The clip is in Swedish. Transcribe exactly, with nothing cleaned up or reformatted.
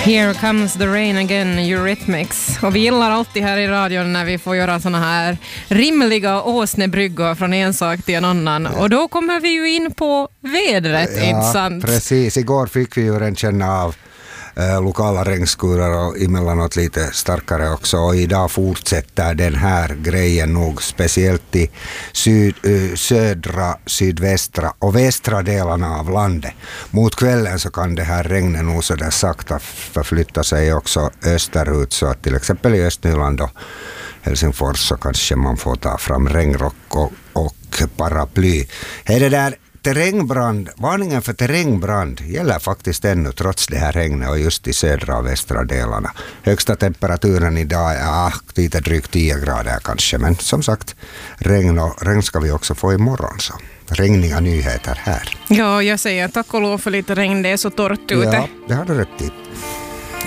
Here comes the rain again, Eurythmics. Och vi gillar alltid här i radion när vi får göra såna här rimliga åsnebryggor från en sak till en annan. Och då kommer vi ju in på vädret, ja, inte sant? Precis, igår fick vi ju redan känna av eh, lokala regnskurar och emellanåt lite starkare också. Och idag fortsätter den här grejen nog, speciellt i syd, eh, södra, sydvästra och västra delarna av landet. Mot kvällen så kan det här regnet nog så där sakta förflytta sig också österut, så att till exempel i Östnyland och Helsingfors så kanske man får ta fram regnrock och, och paraply. Är det där terrängbrand, varningen för terrängbrand gäller faktiskt ännu trots det här regnet och just i södra och västra delarna. Högsta temperaturen idag är ah, lite drygt tio grader kanske, men som sagt, regn, och, regn ska vi också få imorgon, så regniga nyheter här. Ja, jag säger tack och lov för lite regn, det är så torrt ute. Ja, det har du rätt i.